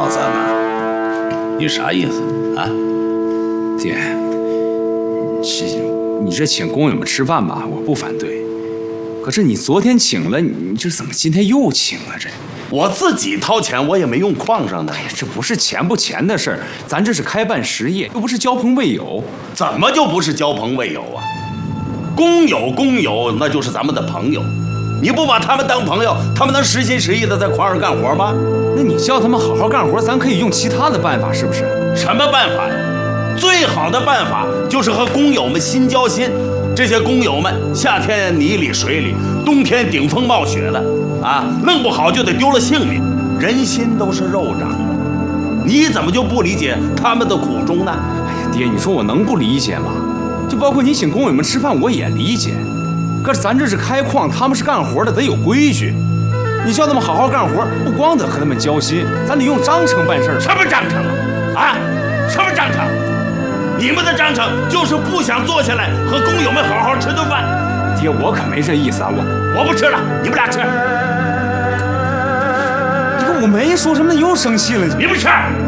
告咱们，你啥意思啊？ 爹，你这请工友们吃饭吧，我不反对。可是你昨天请了，你这怎么今天又请了？这我自己掏钱，我也没用矿上的。 哎呀，这不是钱不钱的事儿，咱这是开办实业，又不是交朋未友。 怎么就不是交朋未友啊？工友，那就是咱们的朋友。你不把他们当朋友，他们能实心实意的在矿上干活吗？ 那你叫他们好好干活，咱可以用其他的办法，是不是？ 什么办法呀？最好的办法就是和工友们心交心。这些工友们夏天泥里水里，冬天顶风冒雪的，啊，弄不好就得丢了性命。人心都是肉长的，你怎么就不理解他们的苦衷呢？ 哎呀，爹，你说我能不理解吗？就包括你请工友们吃饭，我也理解。可是咱这是开矿，他们是干活的，得有规矩。你叫他们好好干活，不光得和他们交心，咱得用章程办事儿。 什么章程啊？什么章程？你们的章程就是不想坐下来和工友们好好吃顿饭。 爹，我可没这意思啊， 我不吃了，你们俩吃。 你看我没说什么，你又生气了。 你不吃，